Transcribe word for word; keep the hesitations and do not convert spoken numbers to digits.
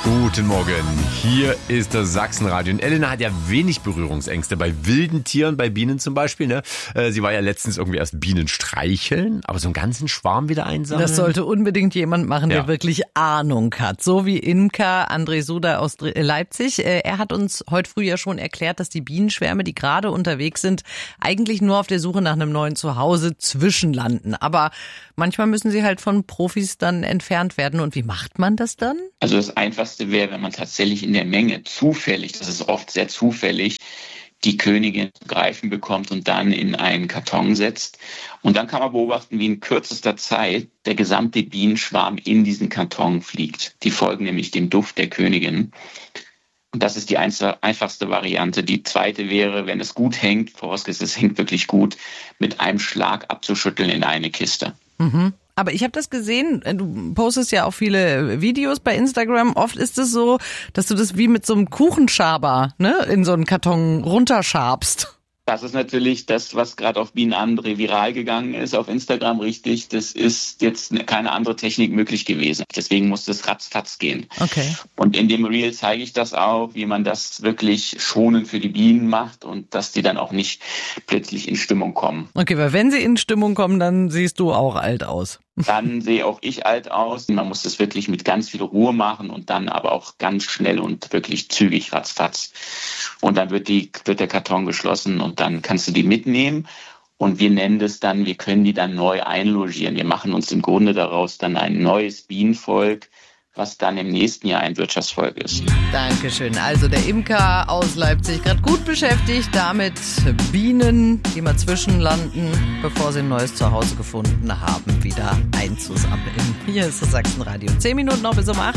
Guten Morgen, hier ist das Sachsenradio. Und Elena hat ja wenig Berührungsängste bei wilden Tieren, bei Bienen zum Beispiel. Ne? Sie war ja letztens irgendwie erst Bienen streicheln, aber so einen ganzen Schwarm wieder einsammeln. Das sollte unbedingt jemand machen, der ja. wirklich Ahnung hat. So wie Imker André Suda aus Leipzig. Er hat uns heute früh ja schon erklärt, dass die Bienenschwärme, die gerade unterwegs sind, eigentlich nur auf der Suche nach einem neuen Zuhause zwischenlanden. Aber manchmal müssen sie halt von Profis dann entfernt werden. Und wie macht man das dann? Also das Einfachste wäre, wenn man tatsächlich in der Menge zufällig, das ist oft sehr zufällig, die Königin zu greifen bekommt und dann in einen Karton setzt. Und dann kann man beobachten, wie in kürzester Zeit der gesamte Bienenschwarm in diesen Karton fliegt. Die folgen nämlich dem Duft der Königin. Und das ist die einfachste Variante. Die zweite wäre, wenn es gut hängt, vorausgesetzt es hängt wirklich gut, mit einem Schlag abzuschütteln in eine Kiste. Mhm. Aber ich habe das gesehen, du postest ja auch viele Videos bei Instagram. Oft ist es so, dass du das wie mit so einem Kuchenschaber, ne, in so einen Karton runterschabst. Das ist natürlich das, was gerade auf Bienen André viral gegangen ist, auf Instagram richtig. Das ist jetzt keine andere Technik möglich gewesen. Deswegen musste es ratzfatz gehen. Okay. Und in dem Reel zeige ich das auch, wie man das wirklich schonend für die Bienen macht und dass die dann auch nicht plötzlich in Stimmung kommen. Okay, weil wenn sie in Stimmung kommen, dann siehst du auch alt aus. Dann sehe auch ich alt aus. Man muss das wirklich mit ganz viel Ruhe machen und dann aber auch ganz schnell und wirklich zügig ratzfatz. Und dann wird die, wird der Karton geschlossen und dann kannst du die mitnehmen. Und wir nennen das dann, wir können die dann neu einlogieren. Wir machen uns im Grunde daraus dann ein neues Bienenvolk, was dann im nächsten Jahr ein Wirtschaftsvolk ist. Dankeschön. Also der Imker aus Leipzig, gerade gut beschäftigt, damit Bienen, die mal zwischenlanden, bevor sie ein neues Zuhause gefunden haben, wieder einzusammeln. Hier ist das Sachsenradio. Zehn Minuten noch bis um acht.